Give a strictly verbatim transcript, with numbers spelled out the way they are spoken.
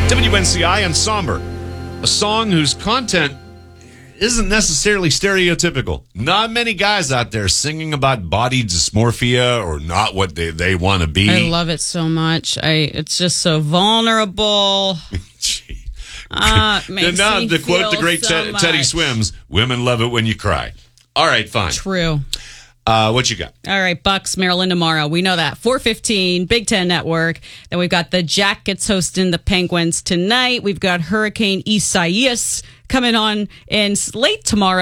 W N C I and Somber, a song whose content isn't necessarily stereotypical. Not many guys out there singing about body dysmorphia or not what they, they want to be. I love it so much. I It's just so vulnerable. Uh, it makes now, me to quote feel the great so Te- much. Teddy Swims, women love it when you cry. All right, fine. True. Uh, what you got? All right, Bucks, Maryland tomorrow. We know that. four fifteen, Big Ten Network. Then we've got the Jackets hosting the Penguins tonight. We've got Hurricane Isaias coming on in late tomorrow.